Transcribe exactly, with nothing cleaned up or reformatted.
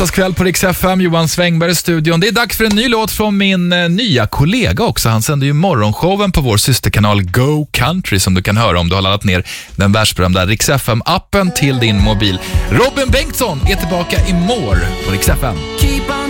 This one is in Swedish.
Onsdagskväll på Rix F M, Johan Svängberg i studion. Det är dags för en ny låt från min eh, nya kollega också. Han sänder ju morgonshowen på vår systerkanal Go Country som du kan höra om du har laddat ner den världsberömda Rix F M-appen till din mobil. Robin Bengtsson är tillbaka i morgon på Rix F M. Keep on